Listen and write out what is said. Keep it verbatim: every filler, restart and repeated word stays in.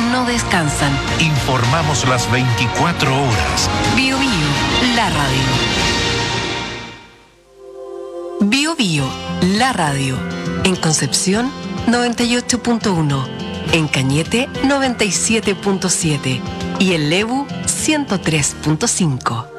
no descansan. Informamos las veinticuatro horas. Bio Bio, la radio. Bio Bio, la radio. En Concepción, noventa y ocho punto uno. En Cañete, noventa y siete punto siete. Y en Lebu, ciento tres punto cinco.